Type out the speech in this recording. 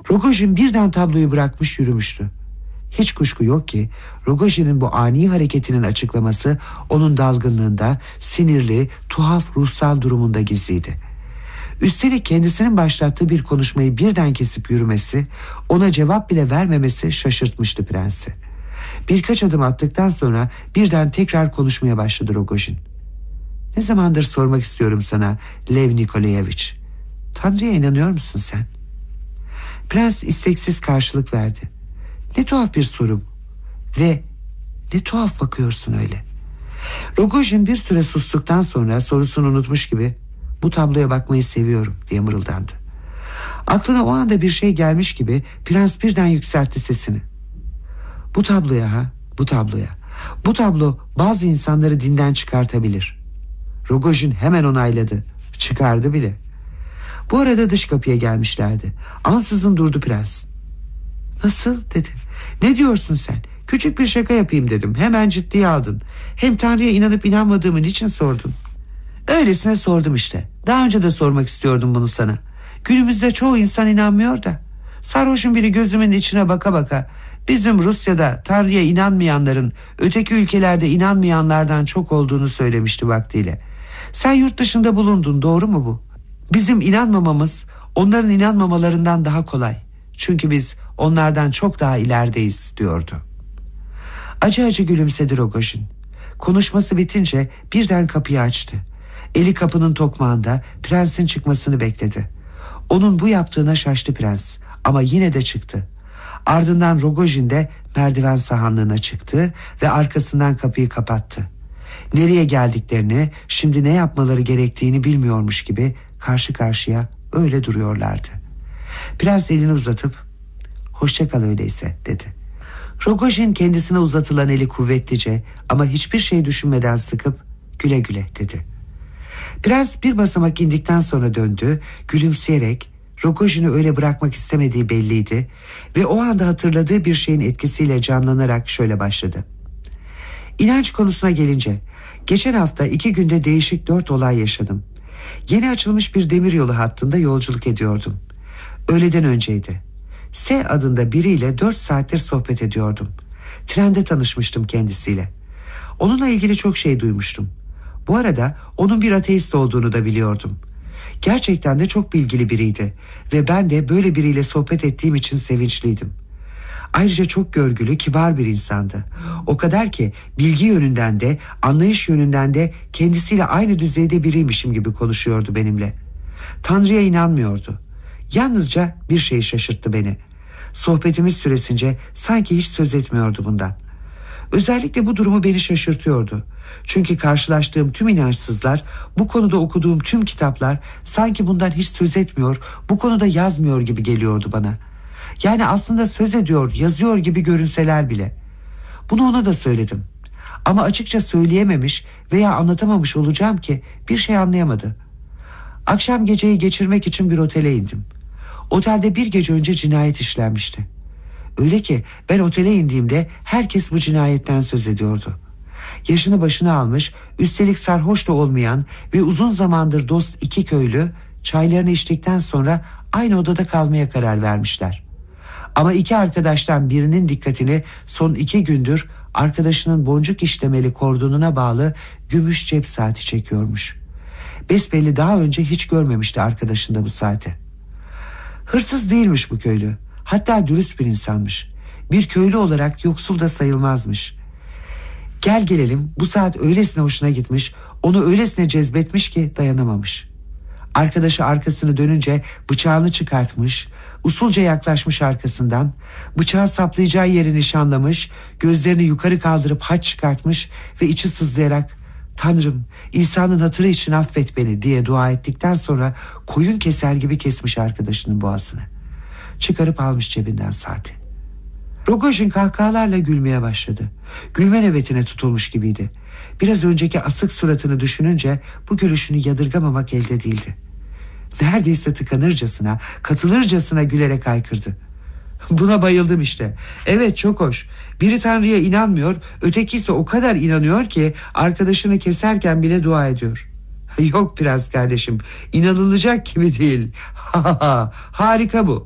Rogojin birden tabloyu bırakmış yürümüştü. Hiç kuşku yok ki Rogojin'in bu ani hareketinin açıklaması onun dalgınlığında, sinirli, tuhaf ruhsal durumunda gizliydi. Üstelik kendisinin başlattığı bir konuşmayı birden kesip yürümesi, ona cevap bile vermemesi şaşırtmıştı prensi. Birkaç adım attıktan sonra birden tekrar konuşmaya başladı Rogojin. "Ne zamandır sormak istiyorum sana, Lev Nikolayevich. Tanrı'ya inanıyor musun sen?" Prens isteksiz karşılık verdi. "Ne tuhaf bir soru ve ne tuhaf bakıyorsun öyle." Rogojin bir süre sustuktan sonra sorusunu unutmuş gibi "Bu tabloya bakmayı seviyorum" diye mırıldandı. Aklına o anda bir şey gelmiş gibi prens birden yükseltti sesini. "Bu tabloya ha, bu tabloya. Bu tablo bazı insanları dinden çıkartabilir." Rogojin hemen onayladı. Çıkardı bile. Bu arada dış kapıya gelmişlerdi. Ansızın durdu prens. "Nasıl?" dedi. "Ne diyorsun sen? Küçük bir şaka yapayım dedim. Hemen ciddiye aldın. Hem Tanrı'ya inanıp inanmadığımın için sordun." "Öylesine sordum işte. Daha önce de sormak istiyordum bunu sana. Günümüzde çoğu insan inanmıyor da. Sarhoşun biri gözümün içine baka baka bizim Rusya'da Tanrı'ya inanmayanların öteki ülkelerde inanmayanlardan çok olduğunu söylemişti vaktiyle. Sen yurt dışında bulundun, doğru mu bu? Bizim inanmamamız onların inanmamalarından daha kolay. Çünkü biz onlardan çok daha ilerideyiz" diyordu. Acı acı gülümsedi Rogojin. Konuşması bitince birden kapıyı açtı. Eli kapının tokmağında, prensin çıkmasını bekledi. Onun bu yaptığına şaştı prens ama yine de çıktı. Ardından Rogojin de merdiven sahanlığına çıktı ve arkasından kapıyı kapattı. Nereye geldiklerini, şimdi ne yapmaları gerektiğini bilmiyormuş gibi karşı karşıya öyle duruyorlardı. Prens elini uzatıp "Hoşça kal öyleyse" dedi. Rogojin kendisine uzatılan eli kuvvetlice ama hiçbir şey düşünmeden sıkıp "Güle güle" dedi. Prens bir basamak indikten sonra döndü, gülümseyerek, Rogojin'i öyle bırakmak istemediği belliydi ve o anda hatırladığı bir şeyin etkisiyle canlanarak şöyle başladı. "İnanç konusuna gelince, geçen hafta 2 günde değişik 4 olay yaşadım. Yeni açılmış bir demiryolu hattında yolculuk ediyordum. Öğleden önceydi. S adında biriyle 4 saattir sohbet ediyordum. Trende tanışmıştım kendisiyle. Onunla ilgili çok şey duymuştum. Bu arada onun bir ateist olduğunu da biliyordum. Gerçekten de çok bilgili biriydi ve ben de böyle biriyle sohbet ettiğim için sevinçliydim. Ayrıca çok görgülü, kibar bir insandı. O kadar ki bilgi yönünden de, anlayış yönünden de kendisiyle aynı düzeyde biriymişim gibi konuşuyordu benimle. Tanrı'ya inanmıyordu. Yalnızca bir şey şaşırttı beni. Sohbetimiz süresince sanki hiç söz etmiyordu bundan. Özellikle bu durumu beni şaşırtıyordu. Çünkü karşılaştığım tüm inançsızlar, bu konuda okuduğum tüm kitaplar sanki bundan hiç söz etmiyor, bu konuda yazmıyor gibi geliyordu bana. Yani aslında söz ediyor, yazıyor gibi görünseler bile. Bunu ona da söyledim. Ama açıkça söyleyememiş veya anlatamamış olacağım ki bir şey anlayamadı. Akşam geceyi geçirmek için bir otele indim. Otelde bir gece önce cinayet işlenmişti. Öyle ki ben otele indiğimde herkes bu cinayetten söz ediyordu. Yaşını başına almış, üstelik sarhoş da olmayan ve uzun zamandır dost 2 köylü çaylarını içtikten sonra aynı odada kalmaya karar vermişler. Ama 2 arkadaştan birinin dikkatini son 2 gündür arkadaşının boncuk işlemeli kordonuna bağlı gümüş cep saati çekiyormuş. Besbelli daha önce hiç görmemişti arkadaşında bu saati. Hırsız değilmiş bu köylü. Hatta dürüst bir insanmış. Bir köylü olarak yoksul da sayılmazmış. Gel gelelim bu saat öylesine hoşuna gitmiş, onu öylesine cezbetmiş ki dayanamamış. Arkadaşı arkasını dönünce bıçağını çıkartmış, usulca yaklaşmış arkasından, bıçağı saplayacağı yeri nişanlamış, gözlerini yukarı kaldırıp haç çıkartmış ve içi sızlayarak "Tanrım, İsa'nın hatırı için affet beni" diye dua ettikten sonra koyun keser gibi kesmiş arkadaşının boğazını. Çıkarıp almış cebinden saati. Rogojin kahkahalarla gülmeye başladı. Gülme nöbetine tutulmuş gibiydi. Biraz önceki asık suratını düşününce bu gülüşünü yadırgamamak elde değildi. Neredeyse tıkanırcasına, katılırcasına gülerek haykırdı. "Buna bayıldım işte. Evet, çok hoş. Biri Tanrı'ya inanmıyor, öteki ise o kadar inanıyor ki arkadaşını keserken bile dua ediyor. Yok prens kardeşim, inanılacak gibi değil. Harika bu."